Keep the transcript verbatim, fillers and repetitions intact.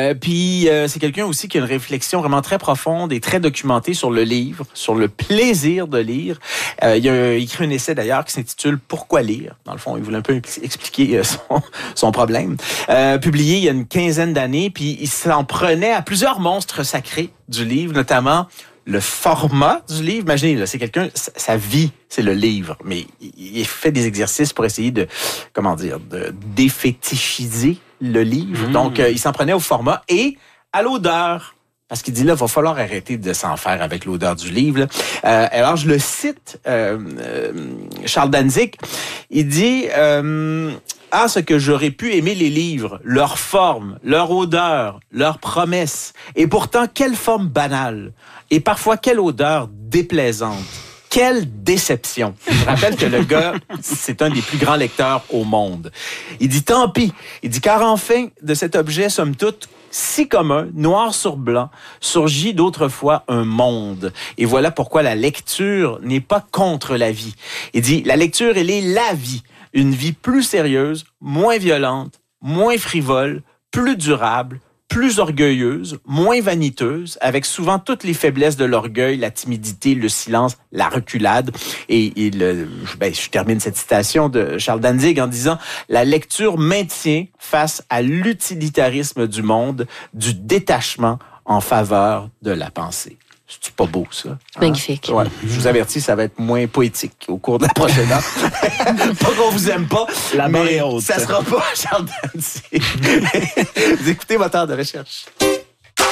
Euh, puis euh, c'est quelqu'un aussi qui a une réflexion vraiment très profonde et très documentée sur le livre, sur le plaisir de lire. Euh, il a écrit un essai d'ailleurs qui s'intitule « Pourquoi lire ?» Dans le fond, il voulait un peu expliquer son, son problème. Euh, publié il y a une quinzaine d'années, puis il s'en prenait à plusieurs monstres sacrés du livre, notamment le format du livre. Imaginez, là, c'est quelqu'un, sa vie, c'est le livre, mais il fait des exercices pour essayer de, comment dire, de défétichiser le livre. Mmh. Donc, euh, il s'en prenait au format et à l'odeur. Parce qu'il dit là, il va falloir arrêter de s'en faire avec l'odeur du livre. Euh, alors, je le cite, euh, euh, Charles Danzig, il dit euh, « Ah, ce que j'aurais pu aimer les livres, leur forme, leur odeur, leurs promesses. Et pourtant, quelle forme banale. Et parfois, quelle odeur déplaisante. Quelle déception. » Je rappelle que le gars, c'est un des plus grands lecteurs au monde. Il dit « Tant pis. » Il dit « Car enfin, de cet objet, somme toute, si commun, noir sur blanc, surgit d'autrefois un monde. Et voilà pourquoi la lecture n'est pas contre la vie. » Il dit « La lecture, elle est la vie. Une vie plus sérieuse, moins violente, moins frivole, plus durable, plus orgueilleuse, moins vaniteuse, avec souvent toutes les faiblesses de l'orgueil, la timidité, le silence, la reculade. » Et il, ben, je termine cette citation de Charles Danzig en disant « La lecture maintient face à l'utilitarisme du monde, du détachement en faveur de la pensée. » C'est pas beau, ça? C'est magnifique. Hein? Ouais. Je vous avertis, ça va être moins poétique au cours de la prochaine heure. Pas qu'on vous aime pas, la mais haute. Ça sera pas Charles Danzig. Vous écoutez Moteur de recherche.